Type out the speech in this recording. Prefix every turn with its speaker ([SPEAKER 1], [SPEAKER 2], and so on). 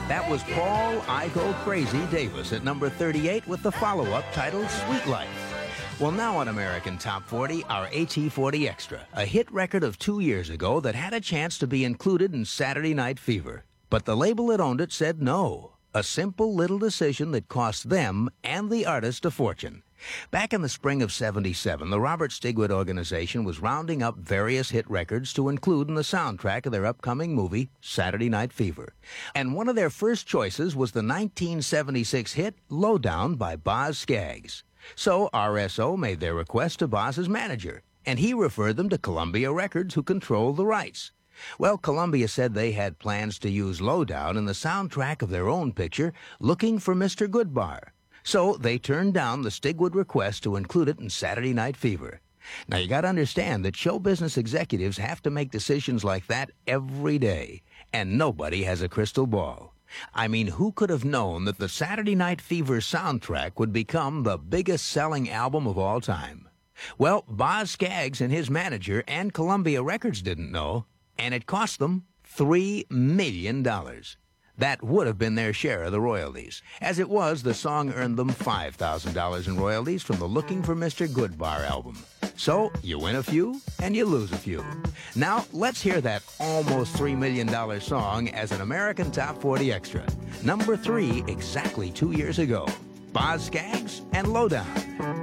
[SPEAKER 1] That was Paul I Go Crazy Davis at number 38 with the follow-up titled Sweet Life. Well, now on American Top 40, our AT40 Extra, a hit record of 2 years ago that had a chance to be included in Saturday Night Fever. But the label that owned it said no. A simple little decision that cost them and the artist a fortune. Back in the spring of '77, the Robert Stigwood Organization was rounding up various hit records to include in the soundtrack of their upcoming movie, Saturday Night Fever. And one of their first choices was the 1976 hit, Lowdown by Boz Scaggs. So RSO made their request to Boz's manager, and he referred them to Columbia Records, who controlled the rights. Well, Columbia said they had plans to use Lowdown in the soundtrack of their own picture, Looking for Mr. Goodbar. So they turned down the Stigwood request to include it in Saturday Night Fever. Now, you got to understand that show business executives have to make decisions like that every day, and nobody has a crystal ball. I mean, who could have known that the Saturday Night Fever soundtrack would become the biggest selling album of all time? Well, Boz Scaggs and his manager and Columbia Records didn't know, and it cost them $3 million. That would have been their share of the royalties. As it was, the song earned them $5,000 in royalties from the Looking for Mr. Goodbar album. So, you win a few, and you lose a few. Now, let's hear that almost $3 million song as an American Top 40 Extra. Number 3, exactly 2 years ago. Boz Scaggs and Lowdown.